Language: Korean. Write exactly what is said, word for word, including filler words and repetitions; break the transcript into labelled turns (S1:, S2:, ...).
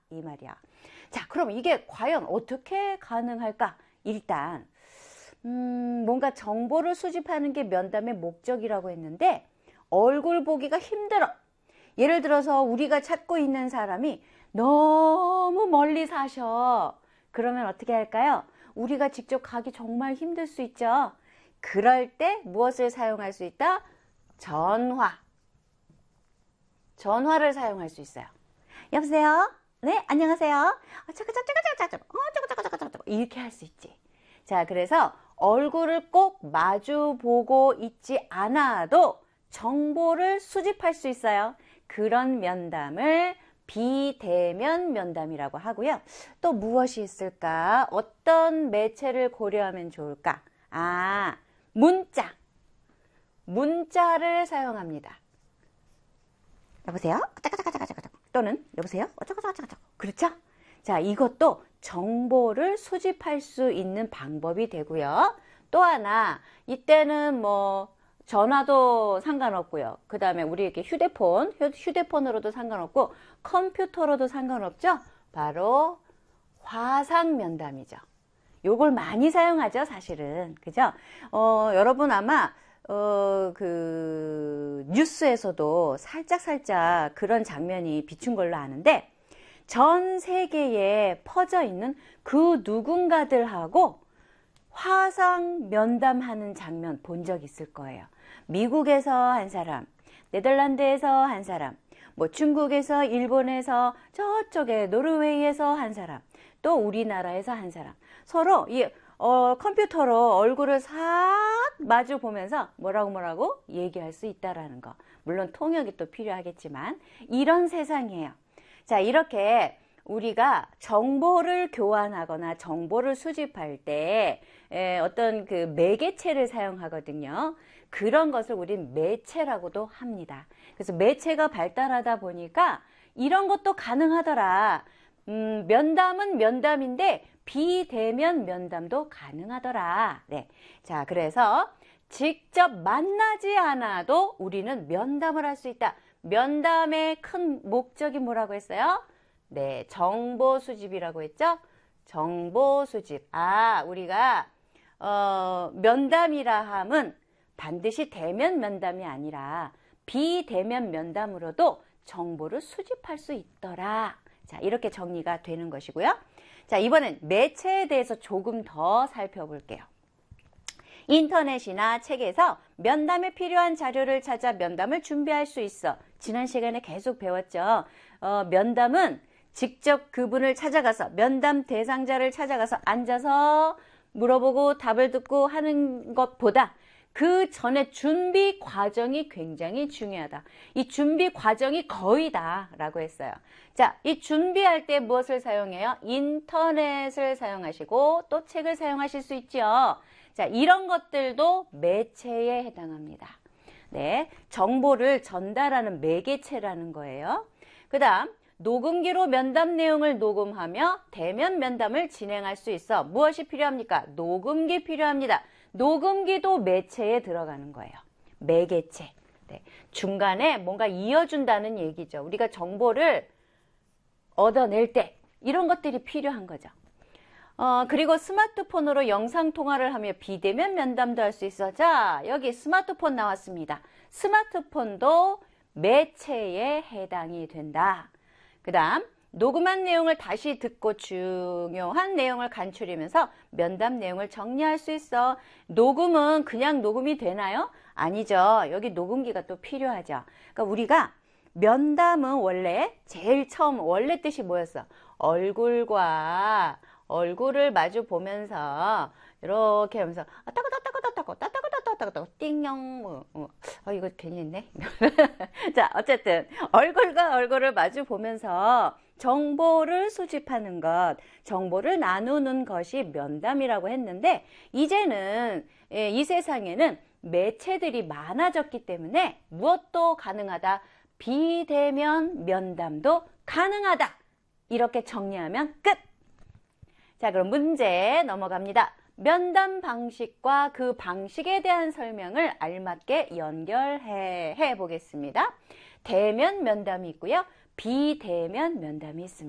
S1: 이 말이야. 자, 그럼 이게 과연 어떻게 가능할까? 일단 음, 뭔가 정보를 수집하는 게 면담의 목적이라고 했는데 얼굴 보기가 힘들어. 예를 들어서 우리가 찾고 있는 사람이 너무 멀리 사셔. 그러면 어떻게 할까요? 우리가 직접 가기 정말 힘들 수 있죠. 그럴 때 무엇을 사용할 수 있다? 전화. 전화를 사용할 수 있어요. 여보세요? 네, 안녕하세요. 어, 잠깐, 잠깐, 잠깐, 잠깐, 어, 잠깐, 잠깐, 잠깐, 잠깐, 이렇게 할 수 있지. 자, 그래서 얼굴을 꼭 마주 보고 있지 않아도 정보를 수집할 수 있어요. 그런 면담을 비대면 면담이라고 하고요. 또 무엇이 있을까? 어떤 매체를 고려하면 좋을까? 아, 문자. 문자를 사용합니다. 여보세요? 또는 여보세요? 그렇죠? 자, 이것도 정보를 수집할 수 있는 방법이 되고요. 또 하나, 이때는 뭐 전화도 상관없고요. 그 다음에 우리 이렇게 휴대폰, 휴대폰으로도 상관없고 컴퓨터로도 상관없죠. 바로 화상 면담이죠. 요걸 많이 사용하죠, 사실은. 그죠? 어, 여러분 아마 어, 그 뉴스에서도 살짝 살짝 그런 장면이 비춘 걸로 아는데 전 세계에 퍼져 있는 그 누군가들하고 화상 면담하는 장면 본 적 있을 거예요. 미국에서 한 사람, 네덜란드에서 한 사람, 뭐 중국에서, 일본에서, 저쪽에 노르웨이에서 한 사람, 또 우리나라에서 한 사람. 서로 이 어, 컴퓨터로 얼굴을 싹 마주 보면서 뭐라고 뭐라고 얘기할 수 있다라는 거. 물론 통역이 또 필요하겠지만 이런 세상이에요. 자, 이렇게 우리가 정보를 교환하거나 정보를 수집할 때 에, 어떤 그 매개체를 사용하거든요. 그런 것을 우린 매체라고도 합니다. 그래서 매체가 발달하다 보니까 이런 것도 가능하더라. 음, 면담은 면담인데 비대면 면담도 가능하더라. 네. 자, 그래서 직접 만나지 않아도 우리는 면담을 할 수 있다. 면담의 큰 목적이 뭐라고 했어요? 네, 정보 수집이라고 했죠? 정보 수집. 아, 우리가 어, 면담이라 함은 반드시 대면 면담이 아니라 비대면 면담으로도 정보를 수집할 수 있더라. 자, 이렇게 정리가 되는 것이고요. 자, 이번엔 매체에 대해서 조금 더 살펴볼게요. 인터넷이나 책에서 면담에 필요한 자료를 찾아 면담을 준비할 수 있어. 지난 시간에 계속 배웠죠. 어, 면담은 직접 그분을 찾아가서 면담 대상자를 찾아가서 앉아서 물어보고 답을 듣고 하는 것보다 그 전에 준비 과정이 굉장히 중요하다. 이 준비 과정이 거의 다라고 했어요. 자, 이 준비할 때 무엇을 사용해요? 인터넷을 사용하시고 또 책을 사용하실 수 있죠. 자, 이런 것들도 매체에 해당합니다. 네, 정보를 전달하는 매개체라는 거예요. 그 다음, 녹음기로 면담 내용을 녹음하며 대면 면담을 진행할 수 있어. 무엇이 필요합니까? 녹음기 필요합니다. 녹음기도 매체에 들어가는 거예요. 매개체. 네, 중간에 뭔가 이어준다는 얘기죠. 우리가 정보를 얻어낼 때 이런 것들이 필요한 거죠. 어, 그리고 스마트폰으로 영상통화를 하며 비대면 면담도 할 수 있어. 자, 여기 스마트폰 나왔습니다. 스마트폰도 매체에 해당이 된다. 그 다음, 녹음한 내용을 다시 듣고 중요한 내용을 간추리면서 면담 내용을 정리할 수 있어. 녹음은 그냥 녹음이 되나요? 아니죠. 여기 녹음기가 또 필요하죠. 그러니까 우리가 면담은 원래 제일 처음 원래 뜻이 뭐였어? 얼굴과 얼굴을 마주 보면서 이렇게 하면서 따따따따따따따 따따따따따따 띵영 어 이거 괜히 했네. 자, 어쨌든 얼굴과 얼굴을 마주 보면서 정보를 수집하는 것, 정보를 나누는 것이 면담이라고 했는데 이제는 이 세상에는 매체들이 많아졌기 때문에 무엇도 가능하다. 비대면 면담도 가능하다. 이렇게 정리하면 끝. 자, 그럼 문제 넘어갑니다. 면담 방식과 그 방식에 대한 설명을 알맞게 연결해 해 보겠습니다. 대면 면담이 있고요. 비대면 면담이 있습니다.